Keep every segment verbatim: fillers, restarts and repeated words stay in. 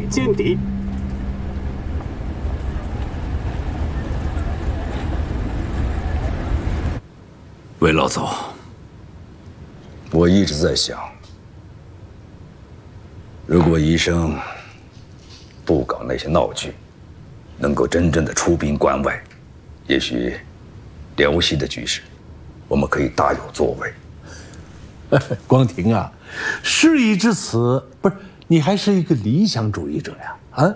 歼敌。 魏老总， 我一直在想，如果医生不搞那些闹剧，能够真正的出兵关外，也许辽西的局势，我们可以大有作为。 光庭啊，事已至此，不是你还是一个理想主义者呀？啊，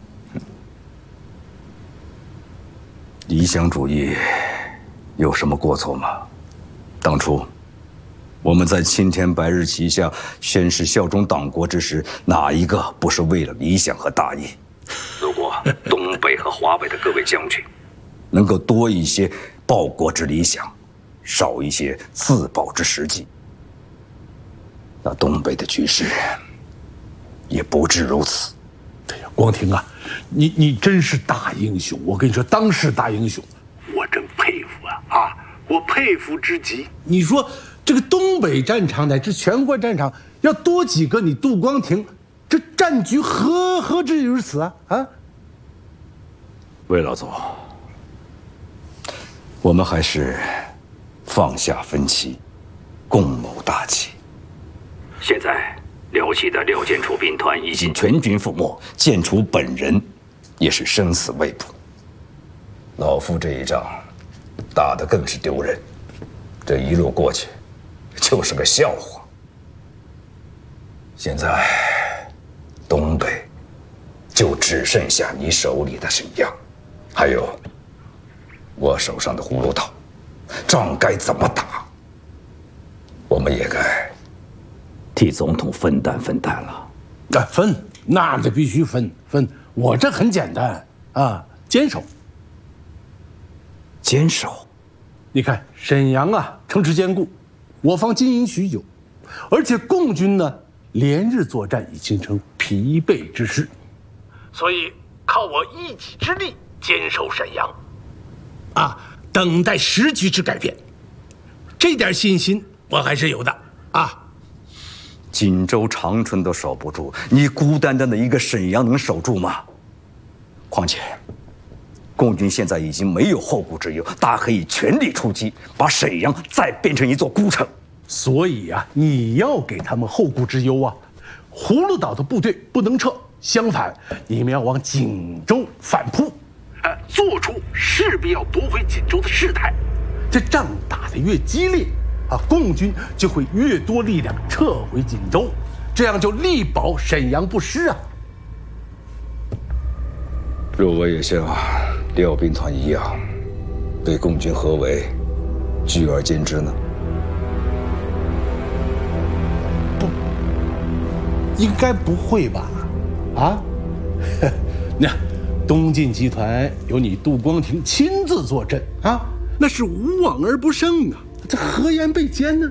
理想主义有什么过错吗？当初我们在青天白日旗下宣誓效忠党国之时，哪一个不是为了理想和大义？如果东北和华北的各位将军能够多一些报国之理想，少一些自保之实际，那东北的局势也不至如此。 对呀，光庭啊，你你真是大英雄！我跟你说，当世大英雄，我真佩服啊啊！我佩服之极。你说这个东北战场乃至全国战场，要多几个你杜光庭，这战局何何至于此啊啊！ 魏老总，我们还是放下分歧，共谋大计。现在辽西的廖建楚兵团已经全军覆没，建楚本人也是生死未卜。老夫这一仗打得更是丢人，这一路过去就是个笑话。现在东北就只剩下你手里的沈阳，还有我手上的葫芦岛，仗该怎么打，我们也该替总统分担分担了。 那分，那得必须分分。我这很简单啊，坚守。 坚守。 你看沈阳啊，城池坚固，我方经营许久，而且共军呢连日作战已形成疲惫之势，所以靠我一己之力坚守沈阳，啊，等待时局之改变。这点信心我还是有的啊。 锦州、长春都守不住，你孤单单的一个沈阳能守住吗？况且共军现在已经没有后顾之忧，大可以全力出击，把沈阳再变成一座孤城。 所以啊，你要给他们后顾之忧啊！葫芦岛的部队不能撤，相反，你们要往锦州反扑，呃，做出势必要夺回锦州的事态。这仗打得越激烈，啊，共军就会越多力量撤回锦州，这样就力保沈阳不失啊！ 若我也像廖兵团一样，被共军合围，拒而歼之呢？ 不，应该不会吧？啊？那东晋集团有你杜光庭亲自坐镇啊，那是无往而不胜啊！这何言被歼呢？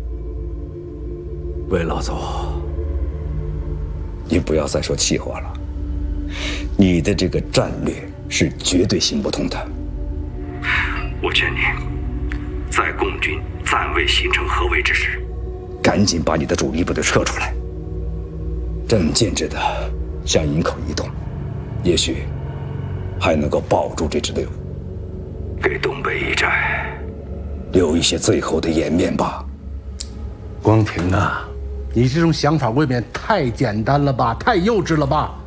魏老总，你不要再说气话了。你的这个战略是绝对行不通的。我劝你，在共军暂未形成合围之时，赶紧把你的主力部队撤出来，正建制的向营口移动，也许还能够保住这支队伍，给东北一战留一些最后的颜面吧。 光庭啊，你这种想法未免太简单了吧，太幼稚了吧？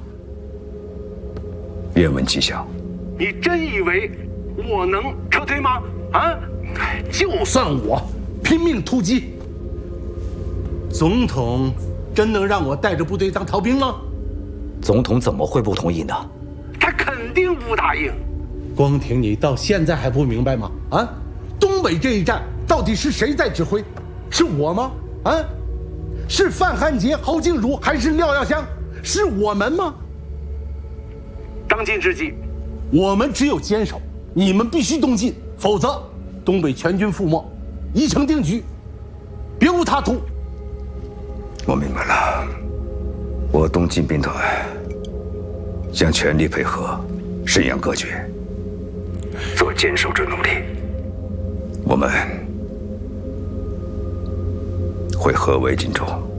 愿闻其详。 你真以为我能撤退吗？啊！就算我拼命突击，总统真能让我带着部队当逃兵吗？ 总统怎么会不同意呢？ 他肯定不答应。光庭，你到现在还不明白吗？啊，东北这一战到底是谁在指挥？是我吗？啊，是范汉杰、郝静茹还是廖耀湘？是我们吗？当今之计，我们只有坚守，你们必须东进，否则东北全军覆没，一城定局，别无他途。 我明白了，我东进兵团将全力配合沈阳各军，做坚守之努力。我们会合围锦州。